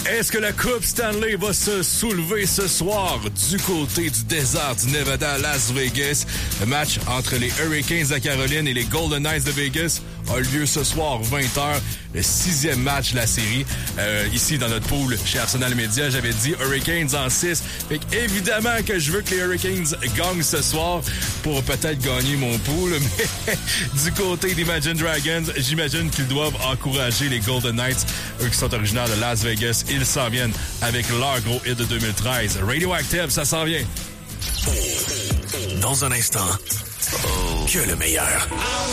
Est-ce que la Coupe Stanley va se soulever ce soir du côté du désert du Nevada à Las Vegas? Le match entre les Hurricanes de Caroline et les Golden Knights de Vegas a lieu ce soir 20h, le 6e match de la série. Ici, dans notre pool chez Arsenal Media, j'avais dit Hurricanes en 6. Fait évidemment que je veux que les Hurricanes gagnent ce soir pour peut-être gagner mon pool. Mais du côté d'Imagine Dragons, j'imagine qu'ils doivent encourager les Golden Knights, eux qui sont originaires de Las Vegas. Ils s'en viennent avec leur gros hit de 2013. Radioactive, ça s'en vient. Dans un instant, que le meilleur.